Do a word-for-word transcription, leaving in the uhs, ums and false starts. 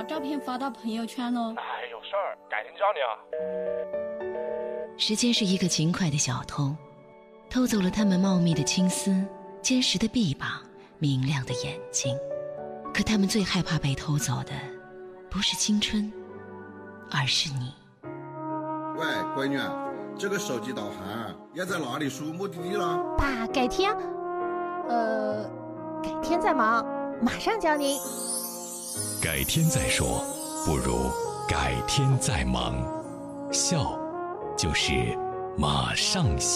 把照片发到朋友圈喽。 哎，有事儿，改天找你啊。 时间是一个勤快的小偷，偷走了他们茂密的青丝、坚实的臂膀、明亮的眼睛。可他们最害怕被偷走的，不是青春，而是你。 喂，闺女，这个手机导航要在哪里输目的地了？ 爸，改天，呃，改天再忙，马上教您。 改天再说，不如改天再忙。笑，就是马上笑。